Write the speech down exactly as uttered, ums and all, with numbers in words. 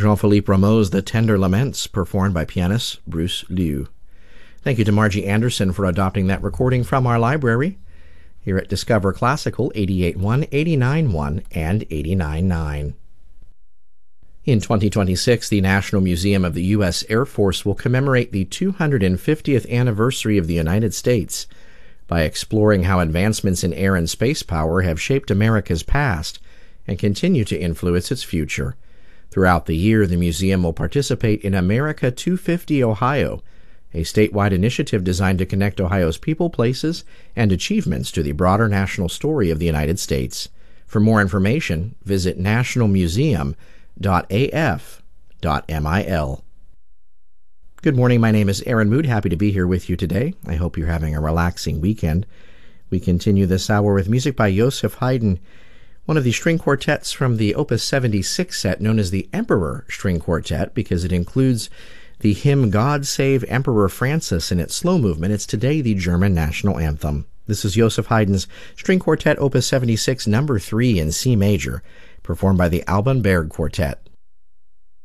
Jean-Philippe Rameau's The Tender Laments, performed by pianist Bruce Liu. Thank you to Margie Anderson for adopting that recording from our library here at Discover Classical eighty-eight point one, eighty-nine point one, and eighty-nine point nine. In twenty twenty-six, the National Museum of the U S Air Force will commemorate the two hundred fiftieth anniversary of the United States by exploring how advancements in air and space power have shaped America's past and continue to influence its future. Throughout the year, the museum will participate in America two fifty Ohio, a statewide initiative designed to connect Ohio's people, places, and achievements to the broader national story of the United States. For more information, visit national museum dot a f dot mil. Good morning, my name is Aaron Mood. Happy to be here with you today. I hope you're having a relaxing weekend. We continue this hour with music by Joseph Haydn, one of the string quartets from the Opus seventy-six set known as the Emperor String Quartet because it includes the hymn God Save Emperor Francis in its slow movement. It's today the German national anthem. This is Joseph Haydn's String Quartet Opus seventy-six number three in C major, performed by the Alban Berg Quartet.